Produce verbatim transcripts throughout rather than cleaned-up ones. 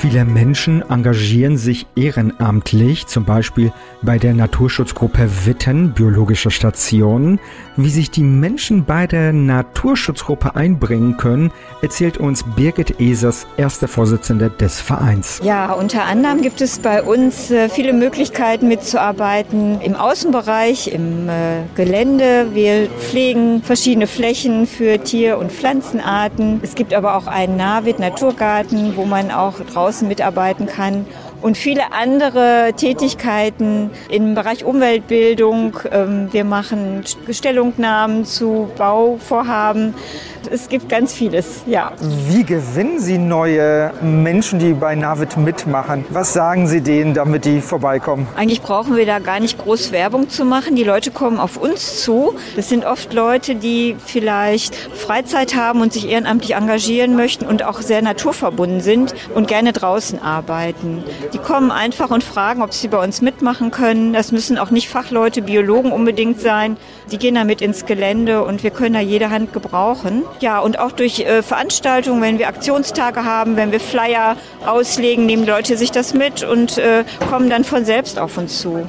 Viele Menschen engagieren sich ehrenamtlich, zum Beispiel bei der Naturschutzgruppe Witten, Biologische Station. Wie sich die Menschen bei der Naturschutzgruppe einbringen können, erzählt uns Birgit Esers, erste Vorsitzende des Vereins. Ja, unter anderem gibt es bei uns äh, viele Möglichkeiten mitzuarbeiten im Außenbereich, im äh, Gelände. Wir pflegen verschiedene Flächen für Tier- und Pflanzenarten. Es gibt aber auch einen Nahwitt Naturgarten, wo man auch draußen mitarbeiten kann. Und viele andere Tätigkeiten im Bereich Umweltbildung. Wir machen Stellungnahmen zu Bauvorhaben. Es gibt ganz vieles, ja. Wie gewinnen Sie neue Menschen, die bei Nahwitt mitmachen? Was sagen Sie denen, damit die vorbeikommen? Eigentlich brauchen wir da gar nicht groß Werbung zu machen. Die Leute kommen auf uns zu. Das sind oft Leute, die vielleicht Freizeit haben und sich ehrenamtlich engagieren möchten und auch sehr naturverbunden sind und gerne draußen arbeiten. Die kommen einfach und fragen, ob sie bei uns mitmachen können. Das müssen auch nicht Fachleute, Biologen unbedingt sein. Die gehen da mit ins Gelände und wir können da jede Hand gebrauchen. Ja, und auch durch äh, Veranstaltungen, wenn wir Aktionstage haben, wenn wir Flyer auslegen, nehmen die Leute sich das mit und äh, kommen dann von selbst auf uns zu.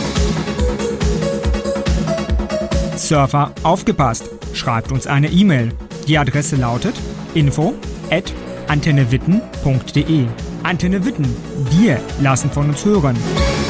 Surfer, aufgepasst! Schreibt uns eine E-Mail. Die Adresse lautet info at antennewitten punkt de. Antenne Witten, wir lassen von uns hören.